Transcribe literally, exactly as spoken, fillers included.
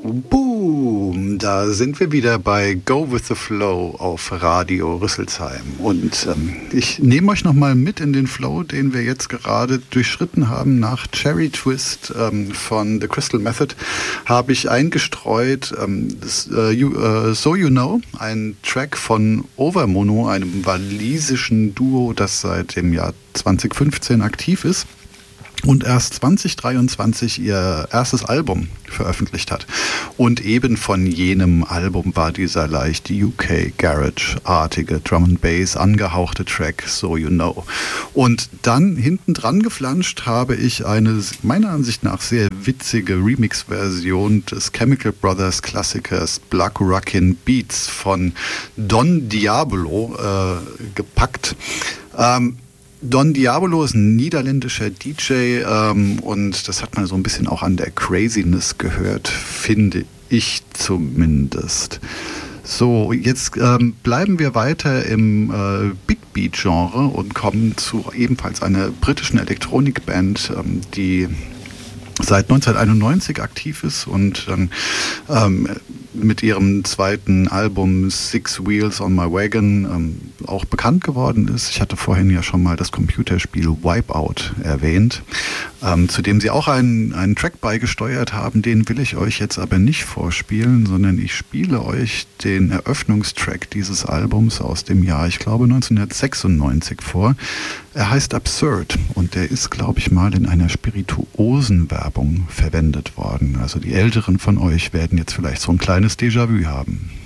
Boom, da sind wir wieder bei Go With The Flow auf Radio Rüsselsheim. Und ähm, ich nehme euch nochmal mit in den Flow, den wir jetzt gerade durchschritten haben. Nach Cherry Twist ähm, von The Crystal Method habe ich eingestreut ähm, das, äh, you, äh, So You Know, ein Track von Overmono, einem walisischen Duo, das seit dem Jahr zwanzig fünfzehn aktiv ist und erst zwanzig dreiundzwanzig ihr erstes Album veröffentlicht hat. Und eben von jenem Album war dieser leicht U K-Garage-artige Drum and Bass angehauchte Track So You Know. Und dann hinten dran geflanscht habe ich eine meiner Ansicht nach sehr witzige Remix-Version des Chemical Brothers Klassikers Black Rockin' Beats von Don Diablo äh, gepackt. Ähm, Don Diablo ist ein niederländischer D J ähm, und das hat man so ein bisschen auch an der Craziness gehört, finde ich zumindest. So, jetzt ähm, bleiben wir weiter im äh, Big Beat-Genre und kommen zu ebenfalls einer britischen Elektronikband, ähm, die seit neunzehnhunderteinundneunzig aktiv ist und dann ähm, mit ihrem zweiten Album Six Wheels on My Wagon ähm, auch bekannt geworden ist. Ich hatte vorhin ja schon mal das Computerspiel Wipeout erwähnt, ähm, zu dem sie auch einen, einen Track beigesteuert haben. Den will ich euch jetzt aber nicht vorspielen, sondern ich spiele euch den Eröffnungstrack dieses Albums aus dem Jahr, ich glaube neunzehnhundertsechsundneunzig vor. Er heißt Absurd und der ist, glaube ich, mal in einer Spirituosenwerbung verwendet worden. Also die Älteren von euch werden jetzt vielleicht so ein kleines Déjà-vu haben.